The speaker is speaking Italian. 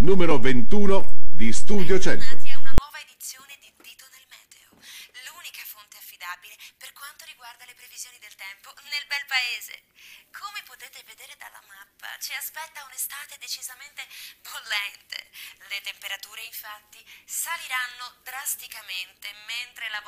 numero 21 di Studio 100. Bentornati a una nuova edizione di Dito nel Meteo, l'unica fonte affidabile per quanto riguarda le previsioni del tempo nel bel paese. Come potete vedere dalla mappa, ci aspetta un'estate decisamente bollente. Le temperature infatti saliranno drasticamente mentre la